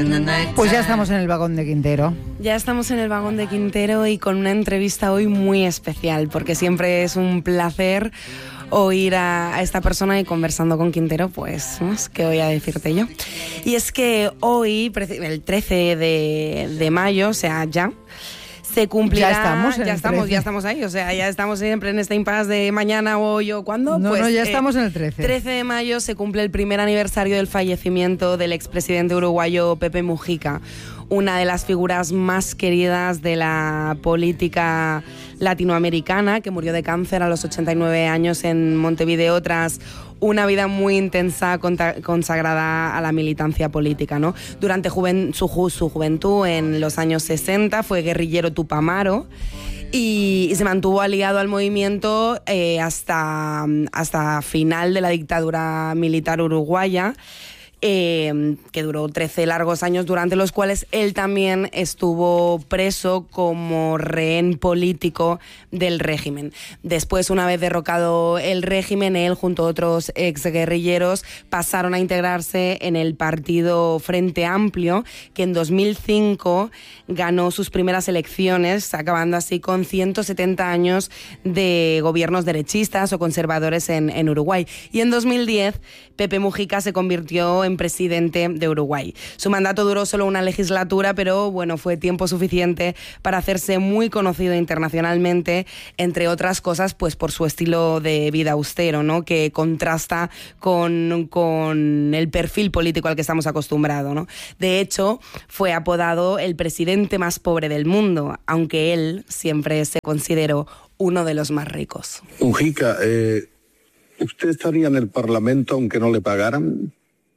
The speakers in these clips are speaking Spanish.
Pues ya estamos en el vagón de Quintero. Ya estamos en el vagón de Quintero y con una entrevista hoy muy especial, porque siempre es un placer oír a esta persona, y conversando con Quintero, pues, ¿qué voy a decirte yo? Y es que hoy, el 13 de mayo, o sea, ya se cumplirá... Ya estamos ahí, o sea, ya estamos siempre en este impasse de mañana, hoy o cuándo. No, ya estamos en el 13. 13 de mayo se cumple el primer aniversario del fallecimiento del expresidente uruguayo Pepe Mujica, una de las figuras más queridas de la política latinoamericana, que murió de cáncer a los 89 años en Montevideo tras una vida muy intensa consagrada a la militancia política, ¿no? Durante su juventud, en los años 60, fue guerrillero tupamaro y se mantuvo aliado al movimiento hasta final de la dictadura militar uruguaya, que duró 13 largos años, durante los cuales él también estuvo preso como rehén político del régimen. Después, una vez derrocado el régimen, él junto a otros exguerrilleros pasaron a integrarse en el partido Frente Amplio, que en 2005 ganó sus primeras elecciones, acabando así con 170 años de gobiernos derechistas o conservadores en Uruguay. Y en 2010, Pepe Mujica se convirtió en presidente de Uruguay. Su mandato duró solo una legislatura, pero bueno, fue tiempo suficiente para hacerse muy conocido internacionalmente, entre otras cosas, pues por su estilo de vida austero, ¿no? Que contrasta con el perfil político al que estamos acostumbrados, ¿no? De hecho, fue apodado el presidente más pobre del mundo, aunque él siempre se consideró uno de los más ricos. Mujica, ¿usted estaría en el Parlamento aunque no le pagaran?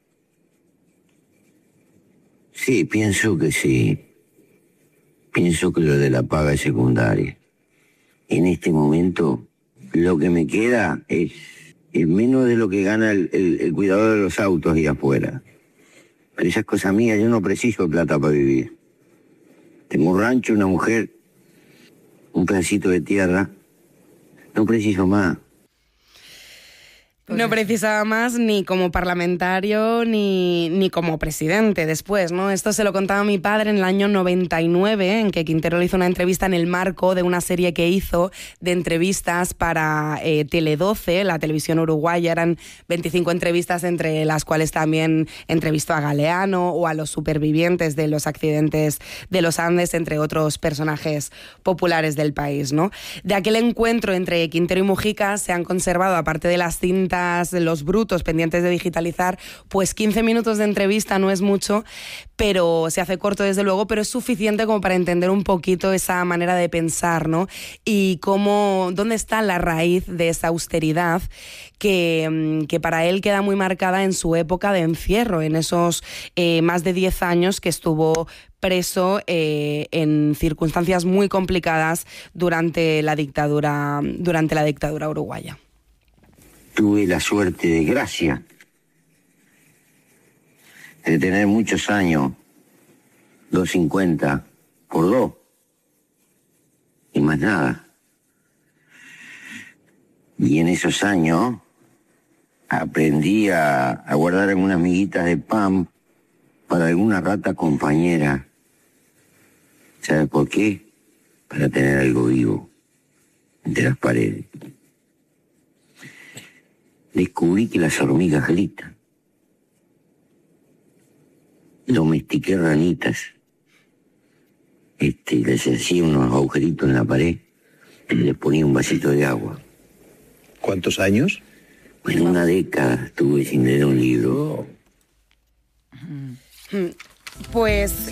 Sí, pienso que sí. Pienso que lo de la paga es secundaria. En este momento, lo que me queda es menos de lo que gana el cuidador de los autos ahí afuera. Pero esas cosas mías, yo no preciso plata para vivir. Tengo un rancho, una mujer, un pedacito de tierra. No preciso más. No precisaba más ni como parlamentario ni como presidente después, ¿no? Esto se lo contaba mi padre en el año 99, en que Quintero le hizo una entrevista en el marco de una serie que hizo de entrevistas para Tele12, la televisión uruguaya. Eran 25 entrevistas, entre las cuales también entrevistó a Galeano o a los supervivientes de los accidentes de los Andes, entre otros personajes populares del país, ¿no? De aquel encuentro entre Quintero y Mujica se han conservado, aparte de las cintas, los brutos pendientes de digitalizar, pues 15 minutos de entrevista. No es mucho, pero se hace corto desde luego, pero es suficiente como para entender un poquito esa manera de pensar, ¿no? Y dónde está la raíz de esa austeridad que para él queda muy marcada en su época de encierro, en esos más de 10 años que estuvo preso en circunstancias muy complicadas durante la dictadura uruguaya. Tuve la suerte de gracia de tener muchos años, 250 por 2, y más nada. Y en esos años aprendí a guardar algunas miguitas de pan para alguna rata compañera. ¿Sabe por qué? Para tener algo vivo entre las paredes. Descubrí que las hormigas gritan. Domestiqué ranitas. Les hacía unos agujeritos en la pared y les ponía un vasito de agua. ¿Cuántos años? Bueno, una década estuve sin leer un libro. Pues